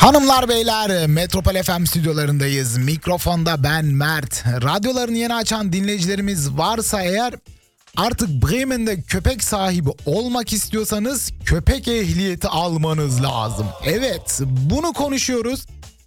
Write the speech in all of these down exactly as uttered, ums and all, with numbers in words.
Hanımlar beyler, Metropol F M stüdyolarındayız. Mikrofonda ben Mert. Radyolarını yeni açan dinleyicilerimiz varsa eğer, artık Bremen'de köpek sahibi olmak istiyorsanız köpek ehliyeti almanız lazım. Evet, bunu konuşuyoruz.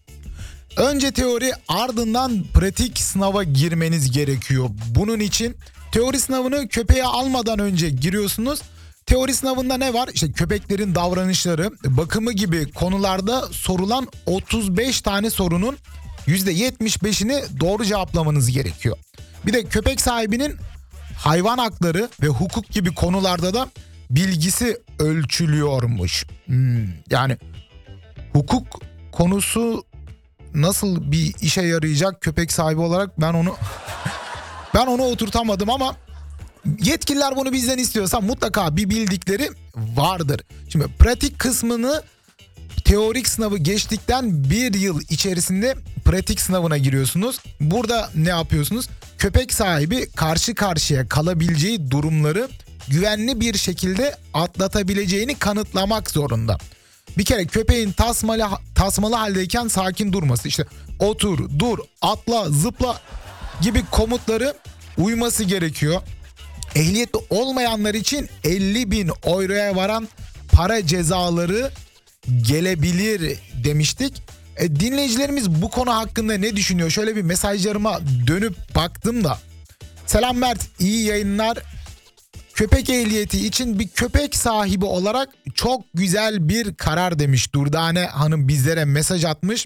Önce teori, ardından pratik sınava girmeniz gerekiyor. Bunun için teori sınavını köpeğe almadan önce giriyorsunuz. Teori sınavında ne var? İşte köpeklerin davranışları, bakımı gibi konularda sorulan otuz beş tane sorunun yüzde yetmiş beşini doğru cevaplamanız gerekiyor. Bir de köpek sahibinin hayvan hakları ve hukuk gibi konularda da bilgisi ölçülüyormuş. Hmm, yani hukuk konusu nasıl bir işe yarayacak köpek sahibi olarak ben onu ben onu oturtamadım ama yetkililer bunu bizden istiyorsa mutlaka bir bildikleri vardır. Şimdi pratik kısmını teorik sınavı geçtikten bir yıl içerisinde pratik sınavına giriyorsunuz. Burada ne yapıyorsunuz? Köpek sahibi karşı karşıya kalabileceği durumları güvenli bir şekilde atlatabileceğini kanıtlamak zorunda. Bir kere köpeğin tasmalı, tasmalı haldeyken sakin durması, işte otur, dur, atla, zıpla gibi komutları uyması gerekiyor. Ehliyetli olmayanlar için elli bin euroya varan para cezaları gelebilir demiştik. E, dinleyicilerimiz bu konu hakkında ne düşünüyor? Şöyle bir mesajlarıma dönüp baktım da. Selam Mert, iyi yayınlar. Köpek ehliyeti için bir köpek sahibi olarak çok güzel bir karar demiş. Durdane Hanım bizlere mesaj atmış.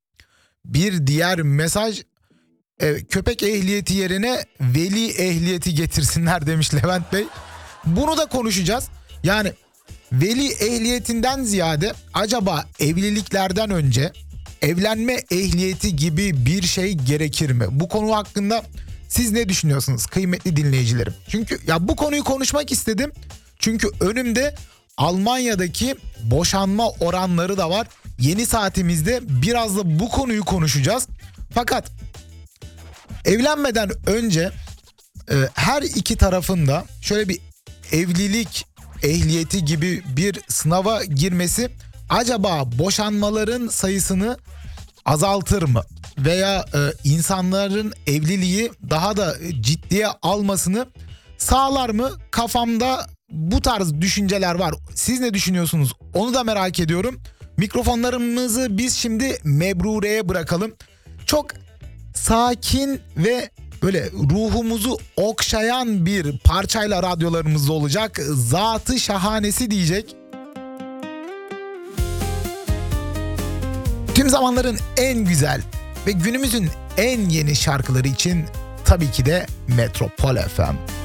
Bir diğer mesaj, e, köpek ehliyeti yerine veli ehliyeti getirsinler demiş Levent Bey. Bunu da konuşacağız. Yani veli ehliyetinden ziyade acaba evliliklerden önce evlenme ehliyeti gibi bir şey gerekir mi? Bu konu hakkında siz ne düşünüyorsunuz kıymetli dinleyicilerim? Çünkü ya bu konuyu konuşmak istedim. Çünkü önümde Almanya'daki boşanma oranları da var. Yeni saatimizde biraz da bu konuyu konuşacağız. Fakat evlenmeden önce e, her iki tarafında şöyle bir evlilik ehliyeti gibi bir sınava girmesi acaba boşanmaların sayısını azaltır mı? Veya e, insanların evliliği daha da ciddiye almasını sağlar mı? Kafamda bu tarz düşünceler var. Siz ne düşünüyorsunuz? Onu da merak ediyorum. Mikrofonlarımızı biz şimdi Mebrure'ye bırakalım. Çok sakin ve böyle ruhumuzu okşayan bir parçayla radyolarımızda olacak. Zatı şahanesi diyecek. Tüm zamanların en güzel ve günümüzün en yeni şarkıları için tabii ki de Metropol F M.